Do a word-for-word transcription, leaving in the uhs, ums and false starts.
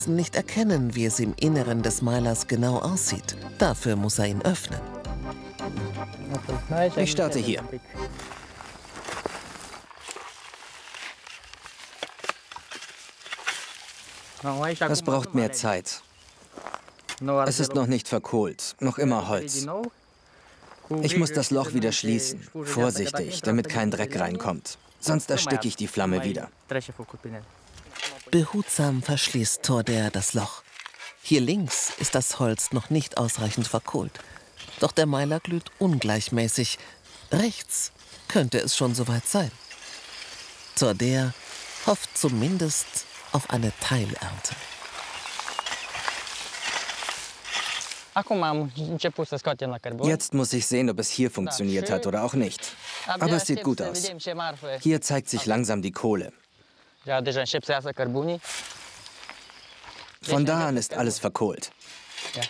nicht erkennen, wie es im Inneren des Meilers genau aussieht. Dafür muss er ihn öffnen. Ich starte hier. Das braucht mehr Zeit. Es ist noch nicht verkohlt, noch immer Holz. Ich muss das Loch wieder schließen, vorsichtig, damit kein Dreck reinkommt. Sonst ersticke ich die Flamme wieder. Behutsam verschließt Torder das Loch. Hier links ist das Holz noch nicht ausreichend verkohlt. Doch der Meiler glüht ungleichmäßig. Rechts könnte es schon soweit sein. Torder hofft zumindest auf eine Teilernte. Jetzt muss ich sehen, ob es hier funktioniert hat oder auch nicht. Aber es sieht gut aus. Hier zeigt sich langsam die Kohle. Von da an ist alles verkohlt.